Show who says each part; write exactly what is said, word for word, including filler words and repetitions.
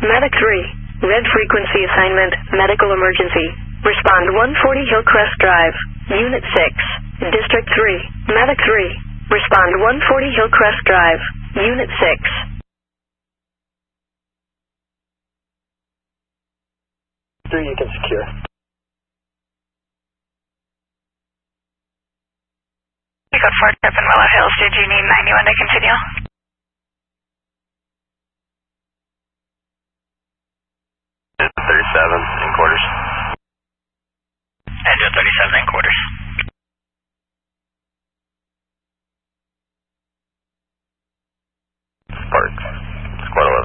Speaker 1: Medic three. Red frequency assignment, medical emergency. Respond one forty Hillcrest Drive, Unit six. District three. Medic three. Respond one forty Hillcrest Drive, Unit six.
Speaker 2: three, you can secure.
Speaker 3: We got Fort Up in Willow Hills. Did you need ninety-one to continue?
Speaker 4: thirty-seven.